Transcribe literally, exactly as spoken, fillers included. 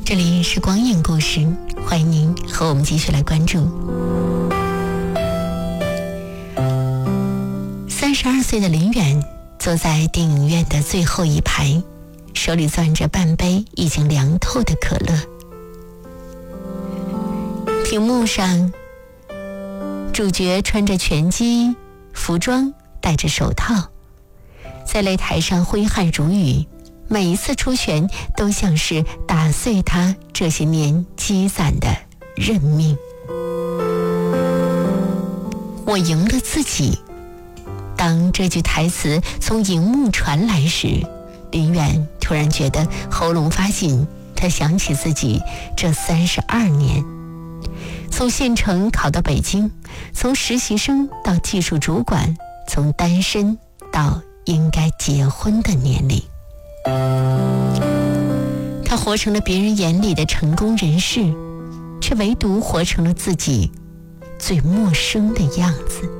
这里是光影故事，欢迎您和我们继续来关注。三十二岁的林远坐在电影院的最后一排，手里攥着半杯已经凉透的可乐。屏幕上，主角穿着拳击服装，戴着手套，在擂台上挥汗如雨，每一次出拳都像是打碎他这些年积攒的韧命。我赢了自己。当这句台词从荧幕传来时，林远突然觉得喉咙发紧，他想起自己这三十二年，从县城考到北京，从实习生到技术主管，从单身到应该结婚的年龄。他活成了别人眼里的成功人士，却唯独活成了自己最陌生的样子。